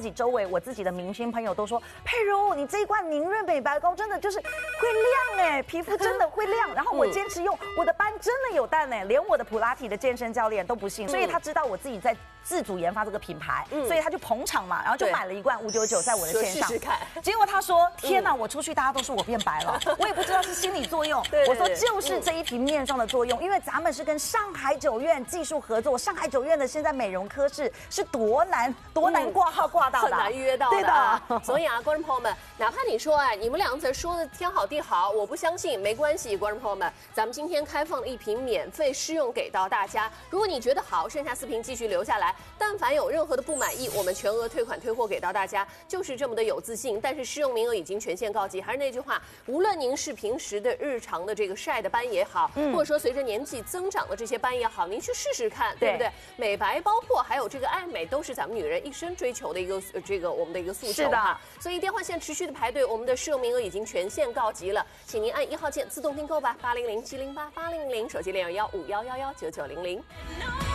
己周围我自己的明星朋友都说，佩如你这一罐凝润美白膏真的就是会亮哎，皮肤真的会亮。然后我坚持用，我的斑真的有淡哎，连我的普拉提的健身教练都不信，所以他知道我自己在自主研发这个品牌，所以他就捧场嘛，然后就买了一罐599在我的线上， 试试看。 结果他说：“天哪，我出去大家都说我变白了，我也不知道是心理作用。”我说就是这一瓶面霜的作用，因为咱们是跟上海九院技术合作，上海九院的现在美容科室是多难挂号挂到的， 很难预约到的。对的。所以啊，观众朋友们，哪怕你说你们两者说的天好地好，我不相信，没关系，观众朋友们，咱们今天开放了一瓶免费试用给到大家。如果你觉得好，剩下4瓶继续留下来。但凡有任何的不满意，我们全额退款退货给到大家，就是这么的有自信。但是试用名额已经全线告急，还是那句话，无论您是平时的日常的这个晒的斑也好，或者说随着年纪增长的这些斑也好，您去试试看，对不对？美白包括还有这个爱美，都是咱们女人一生追求的一个我们的一个诉求。是的，所以电话线持续的排队，我们的试用名额已经全线告急了，请您按1号键自动订购吧，800-708-8000，手机021-5111-9900。